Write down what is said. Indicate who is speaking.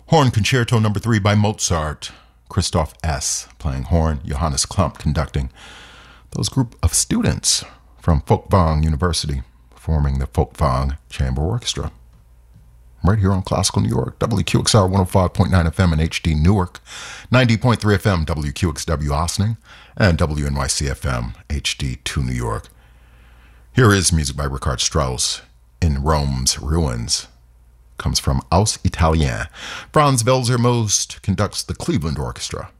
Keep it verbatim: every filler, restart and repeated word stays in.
Speaker 1: Horn Concerto Number three by Mozart. Christoph S. playing horn, Johannes Klump conducting. Those group of students from Folkwang University forming the Folkwang Chamber Orchestra. Right here on Classical New York, W Q X R one oh five point nine F M in H D Newark, ninety point three F M W Q X W Ossining, and W N Y C F M H D two New York. Here is music by Richard Strauss, In Rome's Ruins. Comes from Aus Italien. Franz Welser Most conducts the Cleveland Orchestra.